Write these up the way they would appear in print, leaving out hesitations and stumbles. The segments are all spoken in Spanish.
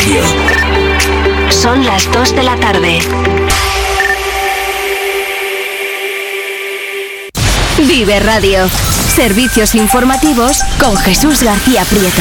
Radio. Son las 2 de la tarde. Vive Radio. Servicios informativos con Jesús García Prieto.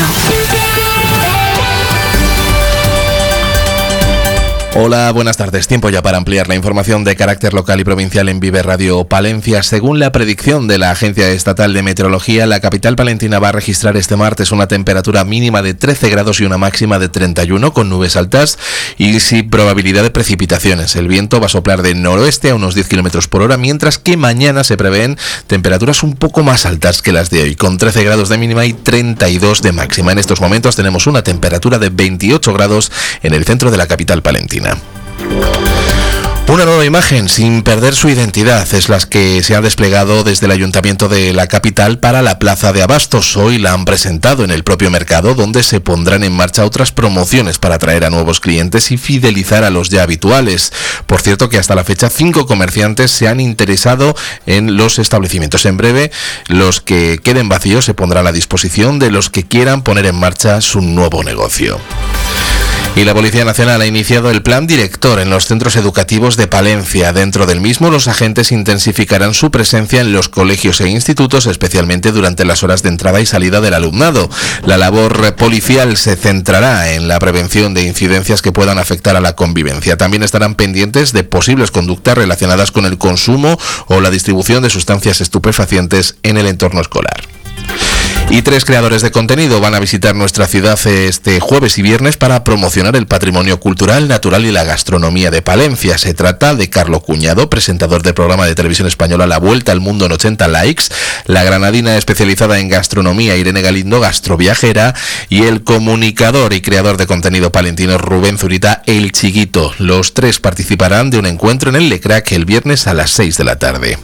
Hola, buenas tardes. Tiempo ya para ampliar la información de carácter local y provincial en Vive Radio Palencia. Según la predicción de la Agencia Estatal de Meteorología, la capital palentina va a registrar este martes una temperatura mínima de 13 grados y una máxima de 31, con nubes altas y sin probabilidad de precipitaciones. El viento va a soplar de noroeste a unos 10 kilómetros por hora, mientras que mañana se prevén temperaturas un poco más altas que las de hoy, con 13 grados de mínima y 32 de máxima. En estos momentos tenemos una temperatura de 28 grados en el centro de la capital palentina. Una nueva imagen sin perder su identidad es la que se ha desplegado desde el Ayuntamiento de la capital para la Plaza de Abastos. Hoy la han presentado en el propio mercado, donde se pondrán en marcha otras promociones para atraer a nuevos clientes y fidelizar a los ya habituales. Por cierto que hasta la fecha 5 comerciantes se han interesado en los establecimientos. En breve, los que queden vacíos se pondrán a disposición de los que quieran poner en marcha su nuevo negocio. Y la Policía Nacional ha iniciado el plan director en los centros educativos de Palencia. Dentro del mismo, los agentes intensificarán su presencia en los colegios e institutos, especialmente durante las horas de entrada y salida del alumnado. La labor policial se centrará en la prevención de incidencias que puedan afectar a la convivencia. También estarán pendientes de posibles conductas relacionadas con el consumo o la distribución de sustancias estupefacientes en el entorno escolar. Y 3 creadores de contenido van a visitar nuestra ciudad este jueves y viernes para promocionar el patrimonio cultural, natural y la gastronomía de Palencia. Se trata de Carlo Cuñado, presentador del programa de televisión española La Vuelta al Mundo en 80 Likes, la granadina especializada en gastronomía Irene Galindo, gastroviajera, y el comunicador y creador de contenido palentino Rubén Zurita, El Chiquito. Los 3 participarán de un encuentro en el Lecrac el viernes a las 6 de la tarde.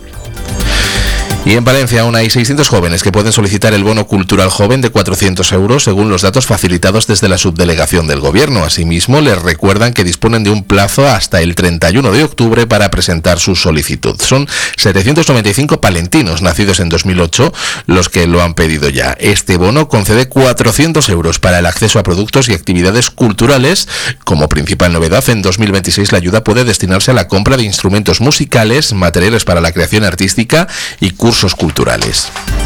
Y en Palencia aún hay 600 jóvenes que pueden solicitar el bono cultural joven de 400 euros según los datos facilitados desde la subdelegación del Gobierno. Asimismo, les recuerdan que disponen de un plazo hasta el 31 de octubre para presentar su solicitud. Son 795 palentinos nacidos en 2008 los que lo han pedido ya. Este bono concede 400 euros para el acceso a productos y actividades culturales. Como principal novedad, en 2026 la ayuda puede destinarse a la compra de instrumentos musicales, materiales para la creación artística y cursos culturales.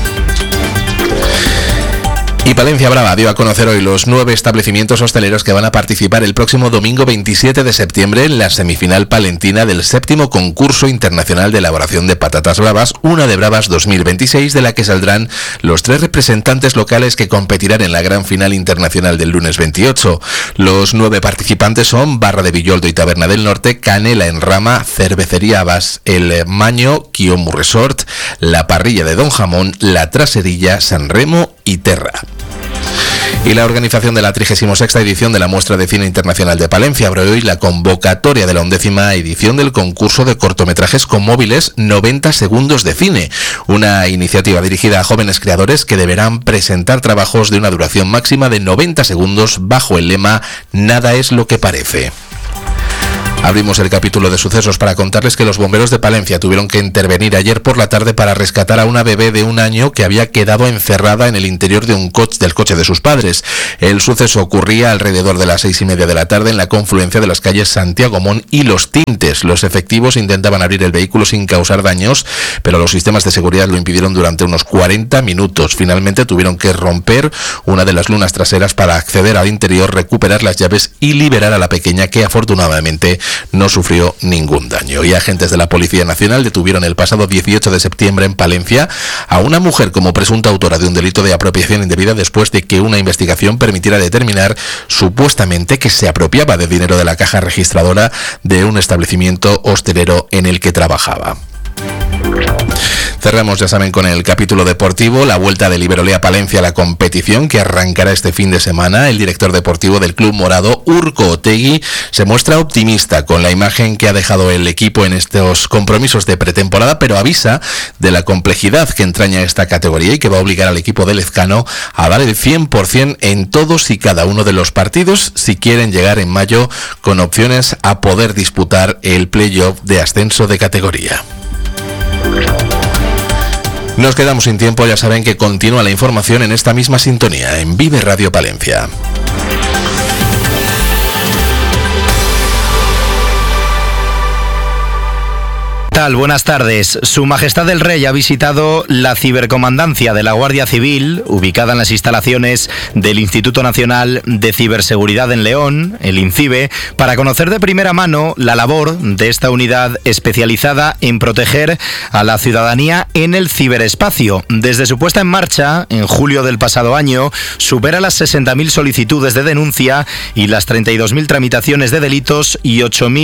Y Palencia Brava dio a conocer hoy los 9 establecimientos hosteleros que van a participar el próximo domingo 27 de septiembre en la semifinal palentina del 7º concurso internacional de elaboración de patatas bravas, Una de Bravas 2026, de la que saldrán los 3 representantes locales que competirán en la gran final internacional del lunes 28. Los 9 participantes son Barra de Villoldo y Taberna del Norte, Canela en Rama, Cervecería Abas, El Maño, Kiomu Resort, La Parrilla de Don Jamón, La Traserilla, San Remo y Terra. Y la organización de la 36ª edición de la Muestra de Cine Internacional de Palencia abre hoy la convocatoria de la 11ª edición del concurso de cortometrajes con móviles 90 segundos de cine, una iniciativa dirigida a jóvenes creadores que deberán presentar trabajos de una duración máxima de 90 segundos bajo el lema Nada es lo que parece. Abrimos el capítulo de sucesos para contarles que los bomberos de Palencia tuvieron que intervenir ayer por la tarde para rescatar a una bebé de 1 año que había quedado encerrada en el interior de del coche de sus padres. El suceso ocurría alrededor de las 6:30 de la tarde en la confluencia de las calles Santiago Mon y Los Tintes. Los efectivos intentaban abrir el vehículo sin causar daños, pero los sistemas de seguridad lo impidieron durante unos 40 minutos. Finalmente tuvieron que romper una de las lunas traseras para acceder al interior, recuperar las llaves y liberar a la pequeña, que afortunadamente no sufrió ningún daño. Y agentes de la Policía Nacional detuvieron el pasado 18 de septiembre en Palencia a una mujer como presunta autora de un delito de apropiación indebida después de que una investigación permitiera determinar supuestamente que se apropiaba de dinero de la caja registradora de un establecimiento hostelero en el que trabajaba. Cerramos, ya saben, con el capítulo deportivo, la vuelta del Iberolea Palencia a la competición que arrancará este fin de semana. El director deportivo del Club Morado, Urko Otegui, se muestra optimista con la imagen que ha dejado el equipo en estos compromisos de pretemporada, pero avisa de la complejidad que entraña esta categoría y que va a obligar al equipo de Lezcano a dar el 100% en todos y cada uno de los partidos si quieren llegar en mayo con opciones a poder disputar el playoff de ascenso de categoría. Nos quedamos sin tiempo, ya saben que continúa la información en esta misma sintonía, en Vive Radio Palencia. tal? Buenas tardes. Su Majestad el Rey ha visitado la cibercomandancia de la Guardia Civil, ubicada en las instalaciones del Instituto Nacional de Ciberseguridad en León, el INCIBE, para conocer de primera mano la labor de esta unidad especializada en proteger a la ciudadanía en el ciberespacio. Desde su puesta en marcha, en julio del pasado año, supera las 60.000 solicitudes de denuncia y las 32.000 tramitaciones de delitos y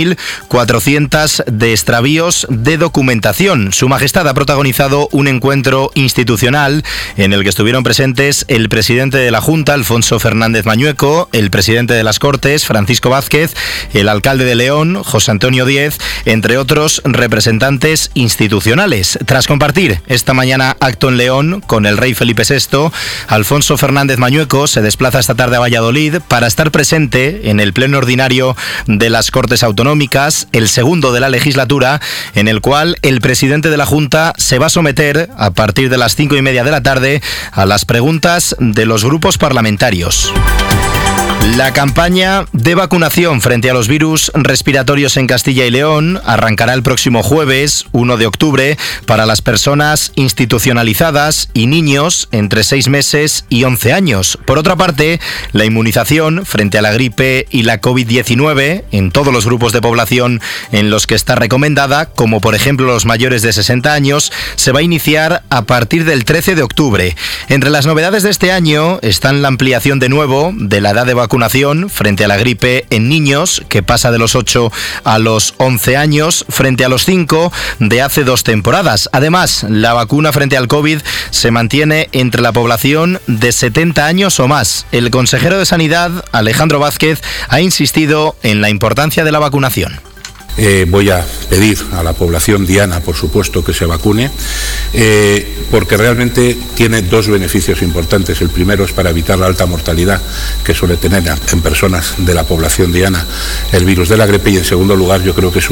8.400 de extravíos de documentación. Su Majestad ha protagonizado un encuentro institucional en el que estuvieron presentes el presidente de la Junta, Alfonso Fernández Mañueco, el presidente de las Cortes, Francisco Vázquez, el alcalde de León, José Antonio Díez, entre otros representantes institucionales. Tras compartir esta mañana acto en León con el rey Felipe VI, Alfonso Fernández Mañueco se desplaza esta tarde a Valladolid para estar presente en el pleno ordinario de las Cortes Autonómicas, el segundo de la legislatura, en el cual el presidente de la Junta se va a someter a partir de las 5:30 de la tarde a las preguntas de los grupos parlamentarios. La campaña de vacunación frente a los virus respiratorios en Castilla y León arrancará el próximo jueves, 1 de octubre, para las personas institucionalizadas y niños entre 6 meses y 11 años. Por otra parte, la inmunización frente a la gripe y la COVID-19 en todos los grupos de población en los que está recomendada, como por ejemplo los mayores de 60 años, se va a iniciar a partir del 13 de octubre. Entre las novedades de este año están la ampliación de nuevo de la edad de vacunación frente a la gripe en niños, que pasa de los 8 a los 11 años, frente a los 5 de hace 2 temporadas. Además, la vacuna frente al COVID se mantiene entre la población de 70 años o más. El consejero de Sanidad, Alejandro Vázquez, ha insistido en la importancia de la vacunación. Voy a pedir a la población diana, por supuesto, que se vacune, porque realmente tiene 2 beneficios importantes. El primero es para evitar la alta mortalidad que suele tener en personas de la población diana el virus de la gripe, y en segundo lugar yo creo que es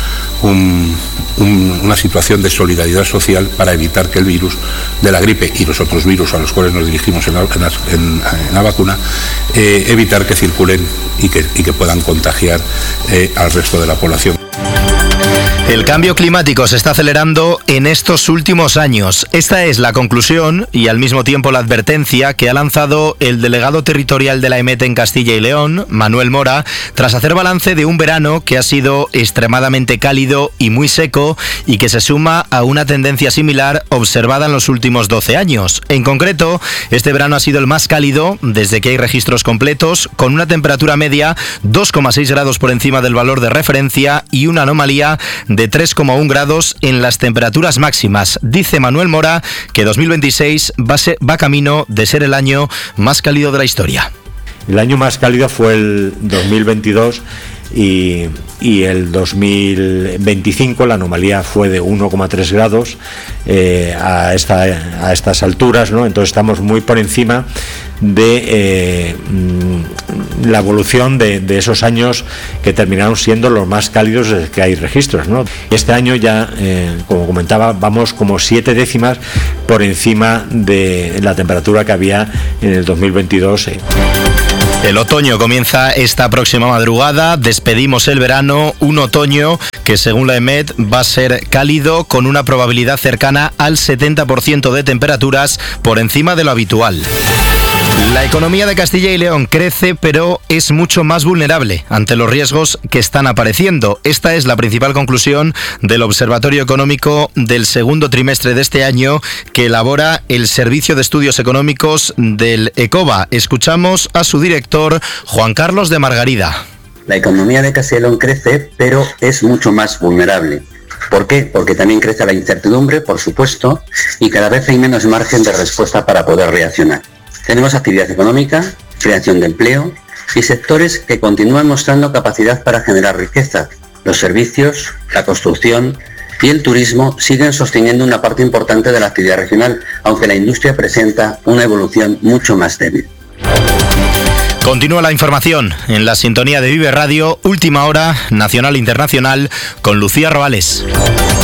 una situación de solidaridad social para evitar que el virus de la gripe y los otros virus a los cuales nos dirigimos en la vacuna, evitar que circulen y que puedan contagiar al resto de la población. El cambio climático se está acelerando en estos últimos años. Esta es la conclusión y al mismo tiempo la advertencia que ha lanzado el delegado territorial de la EMET en Castilla y León, Manuel Mora, tras hacer balance de un verano que ha sido extremadamente cálido y muy seco y que se suma a una tendencia similar observada en los últimos 12 años. En concreto, este verano ha sido el más cálido desde que hay registros completos, con una temperatura media 2,6 grados por encima del valor de referencia y una anomalía de 3,1 grados en las temperaturas máximas. Dice Manuel Mora que 2026 va camino de ser el año más cálido de la historia. El año más cálido fue el 2022 y el 2025 la anomalía fue de 1,3 grados a estas alturas, ¿no? Entonces estamos muy por encima de la evolución de esos años que terminaron siendo los más cálidos desde que hay registros, ¿no? Este año ya, como comentaba, vamos como 7 décimas por encima de la temperatura que había en el 2022. El otoño comienza esta próxima madrugada, despedimos el verano, un otoño que según la EMET va a ser cálido con una probabilidad cercana al 70% de temperaturas por encima de lo habitual. La economía de Castilla y León crece, pero es mucho más vulnerable ante los riesgos que están apareciendo. Esta es la principal conclusión del Observatorio Económico del segundo trimestre de este año que elabora el Servicio de Estudios Económicos del ECOBA. Escuchamos a su director, Juan Carlos de Margarida. La economía de Castilla y León crece, pero es mucho más vulnerable. ¿Por qué? Porque también crece la incertidumbre, por supuesto, y cada vez hay menos margen de respuesta para poder reaccionar. Tenemos actividad económica, creación de empleo y sectores que continúan mostrando capacidad para generar riqueza. Los servicios, la construcción y el turismo siguen sosteniendo una parte importante de la actividad regional, aunque la industria presenta una evolución mucho más débil. Continúa la información en la sintonía de Vive Radio, última hora, nacional e internacional, con Lucía Roales.